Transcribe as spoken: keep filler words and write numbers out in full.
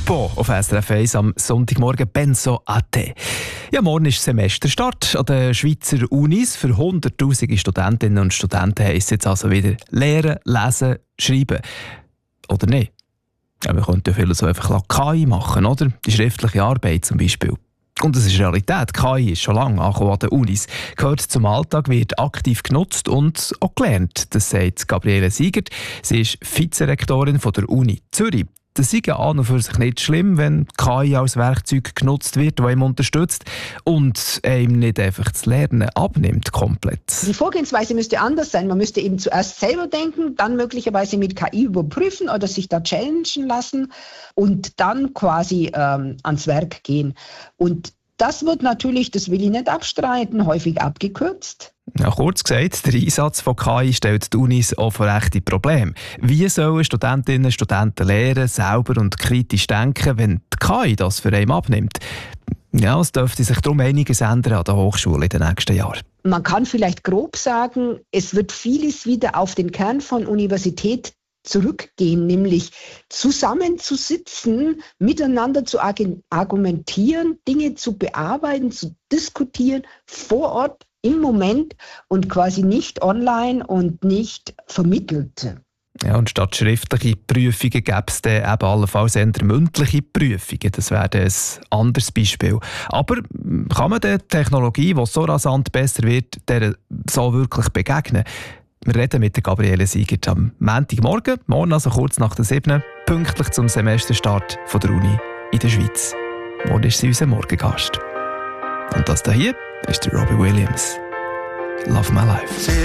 Bo auf S R F eins am Sonntagmorgen. Penso a te. Ja, morgen ist Semesterstart an den Schweizer Unis. Für hunderttausende Studentinnen und Studenten heisst es jetzt also wieder lernen, lesen, schreiben. Oder nicht? Ja, wir könnten ja vieles so einfach K I machen, oder? Die schriftliche Arbeit zum Beispiel. Und das ist Realität. K I ist schon lange angekommen an den Unis. Gehört zum Alltag, wird aktiv genutzt und auch gelernt. Das sagt Gabriele Siegert. Sie ist Vizerektorin von der Uni Zürich. Das ist an und für sich nicht schlimm, wenn K I als Werkzeug genutzt wird, das ihm unterstützt und einem nicht einfach das Lernen abnimmt komplett. Die Vorgehensweise müsste anders sein. Man müsste eben zuerst selber denken, dann möglicherweise mit K I überprüfen oder sich da challengen lassen und dann quasi ähm, ans Werk gehen. Und das wird natürlich, das will ich nicht abstreiten, häufig abgekürzt. Ja, kurz gesagt, der Einsatz von K I stellt die Unis auch vor echte Probleme. Wie sollen Studentinnen und Studenten lernen, selber und kritisch denken, wenn die K I das für einen abnimmt? Ja, es dürfte sich darum einiges ändern an der Hochschule in den nächsten Jahren. Man kann vielleicht grob sagen, es wird vieles wieder auf den Kern von Universität zurückgehen, nämlich zusammenzusitzen, miteinander zu argumentieren, Dinge zu bearbeiten, zu diskutieren, vor Ort, im Moment und quasi nicht online und nicht vermittelt. Ja, und statt schriftliche Prüfungen gäbe es dann eben allenfalls eher mündliche Prüfungen. Das wäre ein anderes Beispiel. Aber kann man der Technologie, die so rasant besser wird, der so wirklich begegnen? Wir reden mit der Gabriele Siegert am Montagmorgen, morgen also kurz nach der sieben, pünktlich zum Semesterstart von der Uni in der Schweiz. Morgen ist sie unser Morgengast. Und das hier ist der Robbie Williams. Love My Life.